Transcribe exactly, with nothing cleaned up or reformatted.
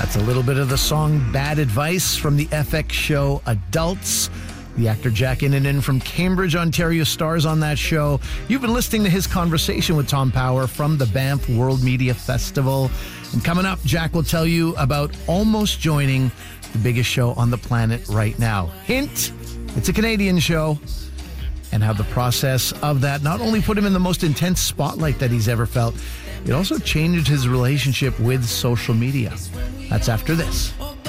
That's a little bit of the song Bad Advice from the F X show Adults. The actor Jack Innanen from Cambridge, Ontario stars on that show. You've been listening to his conversation with Tom Power from the Banff World Media Festival. And coming up, Jack will tell you about almost joining the biggest show on the planet right now. Hint, it's a Canadian show. And how the process of that not only put him in the most intense spotlight that he's ever felt, it also changed his relationship with social media. That's after this.